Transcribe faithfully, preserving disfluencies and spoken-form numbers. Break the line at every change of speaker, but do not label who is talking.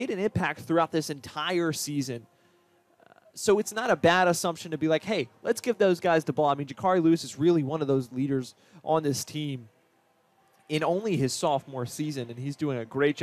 made an impact throughout this entire season. Uh, so it's not a bad assumption to be like, hey, let's give those guys the ball. I mean, Jakari Lewis is really one of those leaders on this team in only his sophomore season, and he's doing a great job.